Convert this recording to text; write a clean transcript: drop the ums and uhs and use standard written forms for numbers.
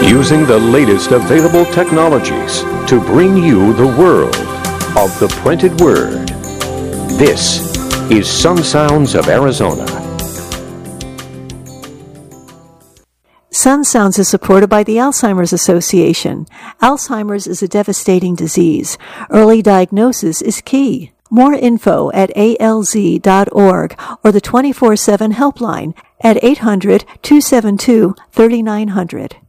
using the latest available technologies to bring you the world of the printed word. This is Sun Sounds of Arizona. Sun Sounds is supported by the Alzheimer's Association. Alzheimer's is a devastating disease. Early diagnosis is key. More info at alz.org or the 24/7 helpline at 800-272-3900.